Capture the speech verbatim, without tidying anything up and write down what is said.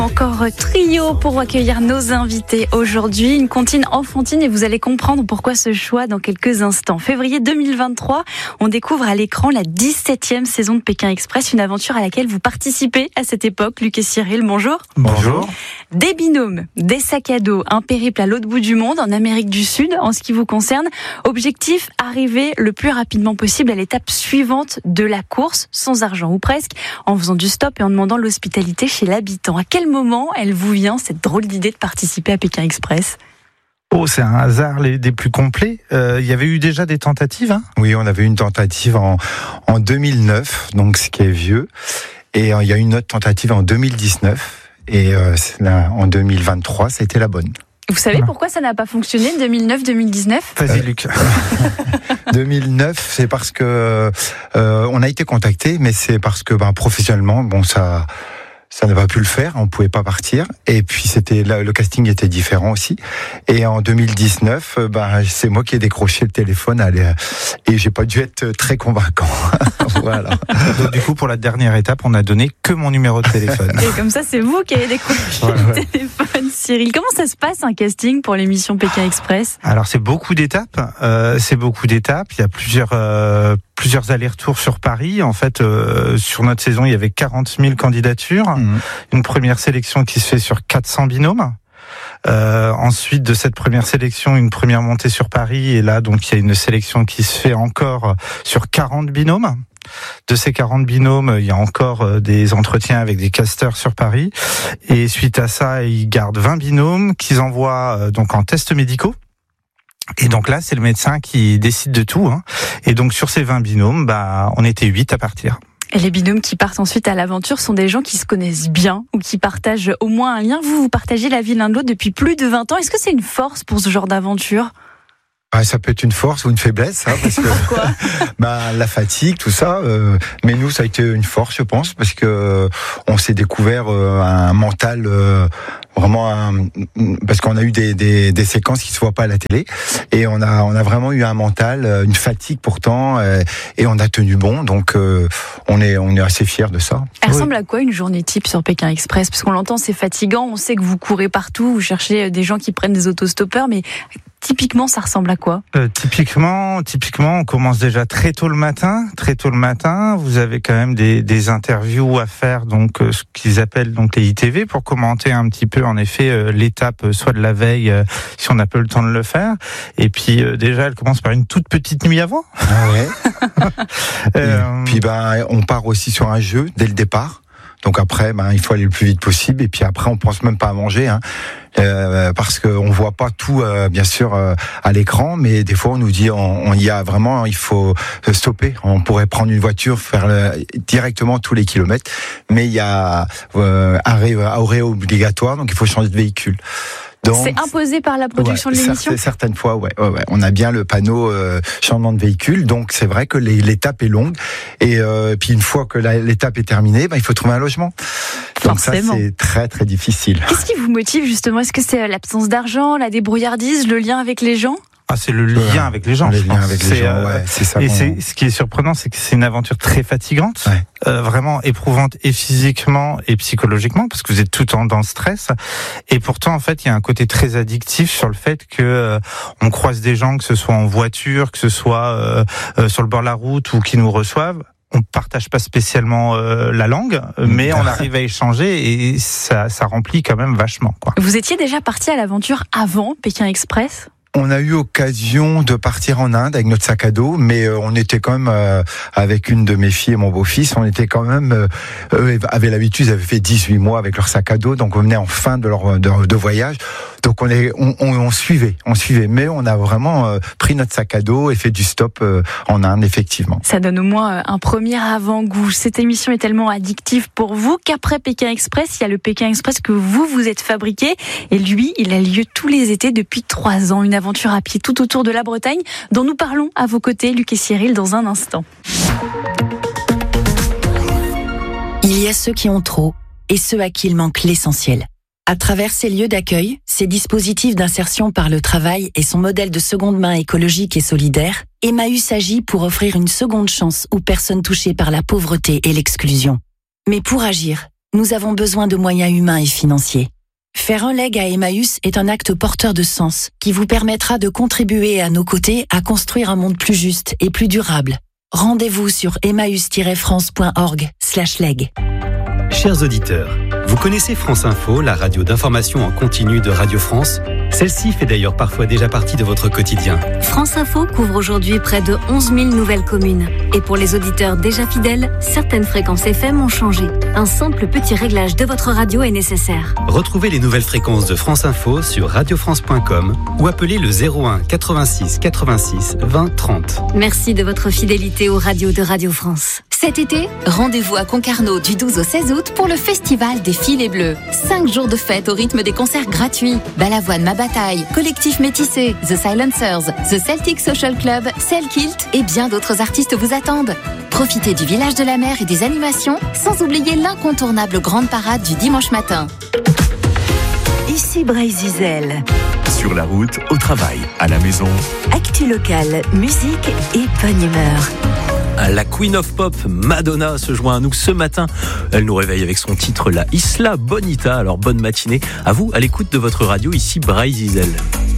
Encore trio pour accueillir nos invités aujourd'hui. Une comptine enfantine et vous allez comprendre pourquoi ce choix dans quelques instants. Février deux mille vingt-trois, on découvre à l'écran la dix-septième saison de Pékin Express, une aventure à laquelle vous participez à cette époque. Luc et Cyril, bonjour. Bonjour. Des binômes, des sacs à dos, un périple à l'autre bout du monde, en Amérique du Sud, en ce qui vous concerne. Objectif, arriver le plus rapidement possible à l'étape suivante de la course, sans argent ou presque, en faisant du stop et en demandant l'hospitalité chez l'habitant. À quel moment elle vous vient, cette drôle d'idée de participer à Pékin Express ? Oh, c'est un hasard les, des plus complets. Euh, il y avait eu déjà des tentatives, hein ? Oui, on avait eu une tentative en, en deux mille neuf, donc ce qui est vieux. Et euh, il y a eu une autre tentative en deux mille dix-neuf. Et euh, là, en deux mille vingt-trois, ça a été la bonne. Vous savez pourquoi ça n'a pas fonctionné deux mille neuf deux mille dix-neuf ? Vas-y, euh, Luc. deux mille neuf, c'est parce que euh, on a été contacté, mais c'est parce que ben, professionnellement, bon, ça... ça n'a pas pu le faire, on pouvait pas partir. Et puis c'était là, le casting était différent aussi. Et en deux mille dix-neuf, ben c'est moi qui ai décroché le téléphone, allez, et j'ai pas dû être très convaincant. Voilà. Donc du coup, pour la dernière étape, on a donné que mon numéro de téléphone. Et comme ça, c'est vous qui avez décroché ouais, le ouais. téléphone, Cyril. Comment ça se passe un casting pour l'émission Pékin Express ? Alors c'est beaucoup d'étapes. Euh, c'est beaucoup d'étapes. Il y a plusieurs. Euh, plusieurs allers-retours sur Paris. En fait, euh, sur notre saison, il y avait quarante mille candidatures. Mmh. Une première sélection qui se fait sur quatre cents binômes. Euh, ensuite, de cette première sélection, une première montée sur Paris. Et là, donc, il y a une sélection qui se fait encore sur quarante binômes. De ces quarante binômes, il y a encore des entretiens avec des casteurs sur Paris. Et suite à ça, ils gardent vingt binômes qu'ils envoient donc en tests médicaux. Et donc là, c'est le médecin qui décide de tout. Hein. Et donc sur ces vingt binômes, bah, on était huit à partir. Et les binômes qui partent ensuite à l'aventure sont des gens qui se connaissent bien ou qui partagent au moins un lien. Vous, vous partagez la vie l'un de l'autre depuis plus de vingt ans. Est-ce que c'est une force pour ce genre d'aventure ? Ah, ça peut être une force ou une faiblesse, hein, parce que Pourquoi ? bah, la fatigue, tout ça. Euh, mais nous, ça a été une force, je pense, parce que euh, on s'est découvert euh, un mental euh, vraiment, un, parce qu'on a eu des, des, des séquences qui se voient pas à la télé, et on a on a vraiment eu un mental, une fatigue pourtant, euh, et on a tenu bon. Donc euh, on est on est assez fiers de ça. Elle ressemble à quoi une journée type sur Pékin Express ? Parce qu'on l'entend, c'est fatigant. On sait que vous courez partout, vous cherchez des gens qui prennent des autostoppeurs, mais typiquement, ça ressemble à quoi ? euh, Typiquement, typiquement, on commence déjà très tôt le matin. Très tôt le matin, vous avez quand même des, des interviews à faire, donc euh, ce qu'ils appellent donc les I T V, pour commenter un petit peu, en effet, euh, l'étape, euh, soit de la veille, euh, si on a peu le temps de le faire. Et puis euh, déjà, elle commence par une toute petite nuit avant. Ah ouais. euh... Et puis ben, on part aussi sur un jeu dès le départ. Donc après, ben, il faut aller le plus vite possible. Et puis après, on pense même pas à manger, hein, euh, parce qu'on voit pas tout, euh, bien sûr, euh, à l'écran. Mais des fois, on nous dit, on, on y a vraiment, il faut stopper. On pourrait prendre une voiture, faire le, directement tous les kilomètres, mais il y a euh, arrêt, arrêt obligatoire, donc il faut changer de véhicule. Donc, c'est imposé par la production ouais, de l'émission ? Certaines fois, ouais, ouais, ouais. On a bien le panneau euh, changement de véhicule, donc c'est vrai que les, l'étape est longue. Et euh, puis une fois que la, l'étape est terminée, bah, il faut trouver un logement. Forcément. Donc ça, c'est très très difficile. Qu'est-ce qui vous motive justement ? Est-ce que c'est l'absence d'argent, la débrouillardise, le lien avec les gens ? Ah, c'est le lien avec les gens. Les je liens pense. avec les c'est, gens, euh, ouais, c'est ça. Et qu'on... c'est, ce qui est surprenant, c'est que c'est une aventure très fatigante, ouais. euh, vraiment éprouvante et physiquement et psychologiquement, parce que vous êtes tout le temps dans le stress. Et pourtant, en fait, il y a un côté très addictif sur le fait que euh, on croise des gens, que ce soit en voiture, que ce soit euh, euh, sur le bord de la route ou qui nous reçoivent. On partage pas spécialement euh, la langue, mais on arrive à échanger et ça, ça remplit quand même vachement, quoi. Vous étiez déjà parti à l'aventure avant Pékin Express ? On a eu occasion de partir en Inde avec notre sac à dos, mais euh, on était quand même euh, avec une de mes filles et mon beau-fils, on était quand même euh, eux avaient l'habitude, ils avaient fait dix-huit mois avec leur sac à dos, donc on venait en fin de leur de, de voyage. Donc on est on, on, on suivait, on suivait, mais on a vraiment euh, pris notre sac à dos et fait du stop euh, en Inde, effectivement. Ça donne au moins un premier avant-goût. Cette émission est tellement addictive pour vous qu'après Pékin Express, il y a le Pékin Express que vous vous êtes fabriqué et lui, il a lieu tous les étés depuis trois ans. Une aventure à pied tout autour de la Bretagne dont nous parlons à vos côtés, Luc et Cyril, dans un instant. Il y a ceux qui ont trop et ceux à qui il manque l'essentiel. À travers ces lieux d'accueil, ces dispositifs d'insertion par le travail et son modèle de seconde main écologique et solidaire, Emmaüs agit pour offrir une seconde chance aux personnes touchées par la pauvreté et l'exclusion. Mais pour agir, nous avons besoin de moyens humains et financiers. Faire un leg à Emmaüs est un acte porteur de sens qui vous permettra de contribuer à nos côtés à construire un monde plus juste et plus durable. Rendez-vous sur emmaüs tiret france point org slash leg. Chers auditeurs, vous connaissez France Info, la radio d'information en continu de Radio France ? Celle-ci fait d'ailleurs parfois déjà partie de votre quotidien. France Info couvre aujourd'hui près de onze mille nouvelles communes. Et pour les auditeurs déjà fidèles, certaines fréquences F M ont changé. Un simple petit réglage de votre radio est nécessaire. Retrouvez les nouvelles fréquences de France Info sur radio france point com ou appelez le zéro un quatre-vingt-six quatre-vingt-six vingt trente. Merci de votre fidélité aux radios de Radio France. Cet été, rendez-vous à Concarneau du douze au seize août pour le Festival des Filets Bleus. Cinq jours de fête au rythme des concerts gratuits. Balavoine Ma Bataille, Collectif Métissé, The Silencers, The Celtic Social Club, Selkilt et bien d'autres artistes vous attendent. Profitez du village de la mer et des animations, sans oublier l'incontournable grande parade du dimanche matin. Ici Bray-Zizel. Sur la route, au travail, à la maison. Actu locale, musique et bonne humeur. La Queen of Pop, Madonna, se joint à nous ce matin. Elle nous réveille avec son titre La Isla Bonita. Alors bonne matinée à vous, à l'écoute de votre radio, ici Bray-Zizel.